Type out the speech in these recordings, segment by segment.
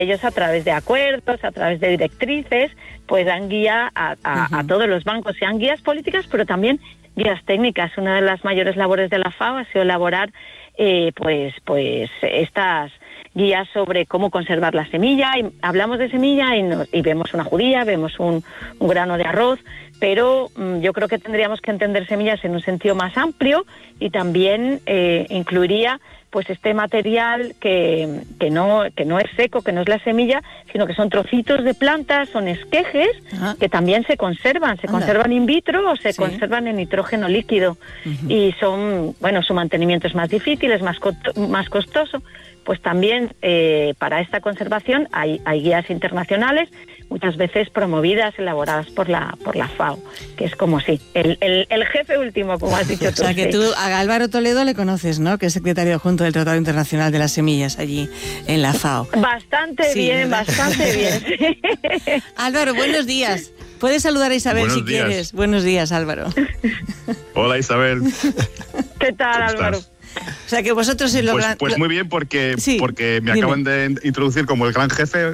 ellos a través de acuerdos, a través de directrices, pues dan guía a todos los bancos, sean guías políticas, pero también guías técnicas. Una de las mayores labores de la FAO ha sido elaborar pues estas guías sobre cómo conservar la semilla. Y hablamos de semilla y vemos una judía, vemos un grano de arroz, pero yo creo que tendríamos que entender semillas en un sentido más amplio y también incluiría pues este material que no es seco, que no es la semilla, sino que son trocitos de plantas, son esquejes que también se conservan in vitro o se conservan en nitrógeno líquido y son, bueno, su mantenimiento es más difícil, es más costoso. Pues también para esta conservación hay guías internacionales, muchas veces promovidas, elaboradas por la FAO, que es como el jefe último, como has dicho tú. O sea, que tú a Álvaro Toledo le conoces, ¿no? Que es secretario adjunto del Tratado Internacional de las Semillas allí en la FAO. Bastante bien, bastante bien. Álvaro, buenos días. Puedes saludar a Isabel si quieres. Buenos días, Álvaro. Hola, Isabel. ¿Qué tal, Álvaro? O sea, que vosotros en lo pues muy bien, porque me acaban de introducir como el gran jefe.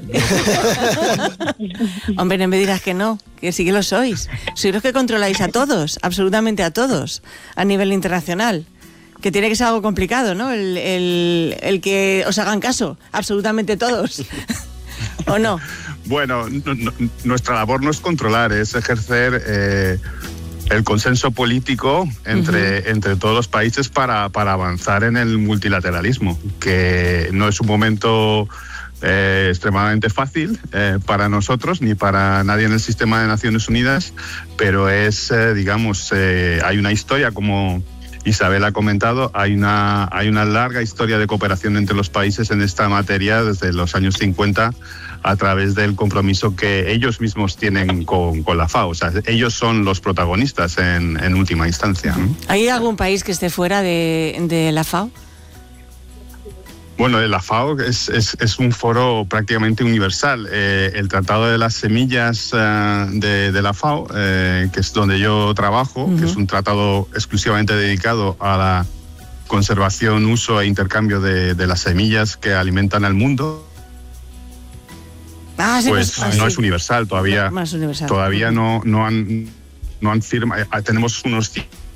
Hombre, no me dirás que no, que sí que lo sois. Sois los que controláis a todos, absolutamente a todos, a nivel internacional. Que tiene que ser algo complicado, ¿no? El que os hagan caso, absolutamente todos. ¿O no? Bueno, nuestra labor no es controlar, es ejercer el consenso político entre todos los países para avanzar en el multilateralismo, que no es un momento extremadamente fácil para nosotros ni para nadie en el sistema de Naciones Unidas, pero es, hay una historia, como Isabel ha comentado, hay una larga historia de cooperación entre los países en esta materia desde los años 50 a través del compromiso que ellos mismos tienen con la FAO. O sea, ellos son los protagonistas en última instancia, ¿no? ¿Hay algún país que esté fuera de la FAO? Bueno, la FAO es un foro prácticamente universal. El Tratado de las Semillas de la FAO, que es donde yo trabajo, que es un tratado exclusivamente dedicado a la conservación, uso e intercambio de las semillas que alimentan al mundo, no es universal todavía. No es universal. Todavía no han firmado. Tenemos unos...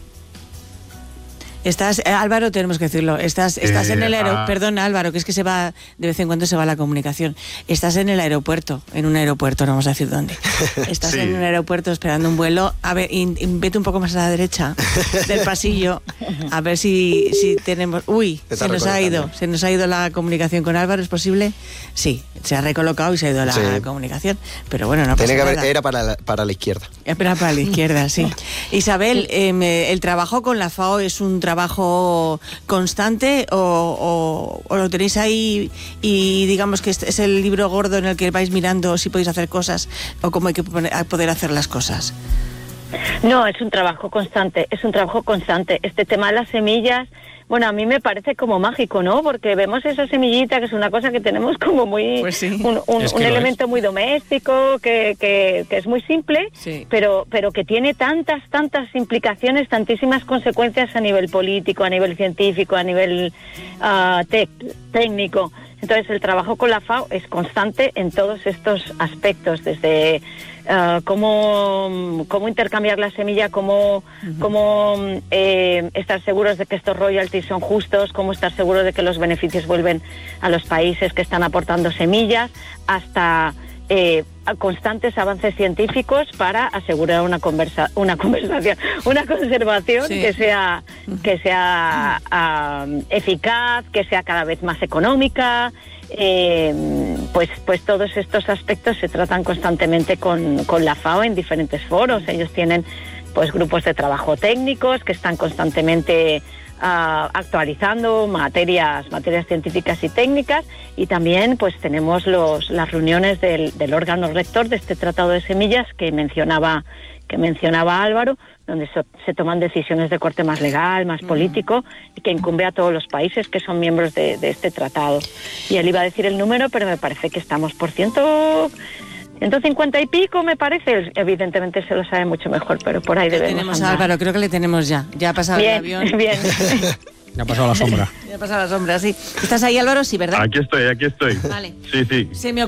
Álvaro, tenemos que decirlo, estás en el aeropuerto, perdona Álvaro, que es que se va, de vez en cuando se va la comunicación, estás en el aeropuerto, en un aeropuerto, no vamos a decir dónde, estás en un aeropuerto esperando un vuelo, a ver, vete un poco más a la derecha del pasillo, a ver si tenemos, se nos ha ido la comunicación con Álvaro, ¿es posible? Sí, se ha recolocado y se ha ido la comunicación, pero bueno, no pasa nada. Era para la izquierda. Era para la izquierda, sí. Isabel, el trabajo con la FAO es un trabajo constante o lo tenéis ahí y digamos que es el libro gordo en el que vais mirando si podéis hacer cosas o cómo hay que poder hacer las cosas? No, es un trabajo constante. Este tema de las semillas, bueno, a mí me parece como mágico, ¿no? Porque vemos esa semillita, que es una cosa que tenemos como muy... Pues sí. un elemento muy doméstico, que es muy simple, pero que tiene tantas implicaciones, tantísimas consecuencias a nivel político, a nivel científico, a nivel técnico. Entonces, el trabajo con la FAO es constante en todos estos aspectos, desde cómo intercambiar la semilla, cómo estar seguros de que estos royalties son justos, cómo estar seguros de que los beneficios vuelven a los países que están aportando semillas, hasta constantes avances científicos para asegurar una conservación que sea eficaz, que sea cada vez más económica. Pues todos estos aspectos se tratan constantemente con la FAO en diferentes foros. Ellos tienen pues grupos de trabajo técnicos que están constantemente actualizando materias científicas y técnicas, y también pues tenemos las reuniones del órgano rector de este Tratado de Semillas que mencionaba Álvaro, donde se toman decisiones de corte más legal, más político, y que incumbe a todos los países que son miembros de este tratado. Y él iba a decir el número, pero me parece que estamos por 150 y pico, me parece. Evidentemente se lo sabe mucho mejor, pero por ahí debemos tenemos andar. A Álvaro, creo que le tenemos ya ha pasado el avión. Bien. Ya ha pasado la sombra. Ya ha pasado la sombra, sí. ¿Estás ahí, Álvaro? Sí, ¿verdad? Aquí estoy. Vale. Sí. Se me